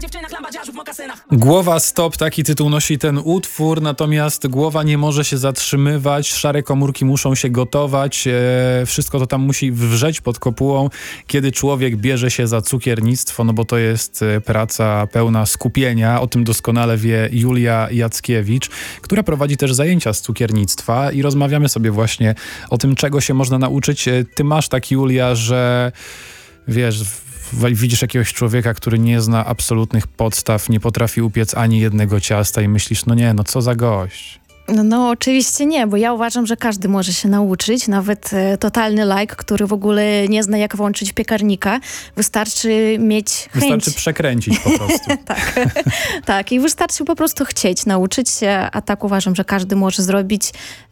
Głowa stop, taki tytuł nosi ten utwór, natomiast głowa nie może się zatrzymywać, szare komórki muszą się gotować, wszystko to tam musi wrzeć pod kopułą, kiedy człowiek bierze się za cukiernictwo, no bo to jest praca pełna skupienia, o tym doskonale wie Julia Jackiewicz, która prowadzi też zajęcia z cukiernictwa i rozmawiamy sobie właśnie o tym, czego się można nauczyć. Ty masz tak, Julia, że wiesz, widzisz jakiegoś człowieka, który nie zna absolutnych podstaw, nie potrafi upiec ani jednego ciasta i myślisz, no nie, no co za gość. No oczywiście nie, bo ja uważam, że każdy może się nauczyć, nawet totalny laik, który w ogóle nie zna, jak włączyć piekarnika. Wystarczy mieć chęć. Wystarczy przekręcić po prostu. Tak, tak. I wystarczy po prostu chcieć nauczyć się, a tak uważam, że każdy może zrobić.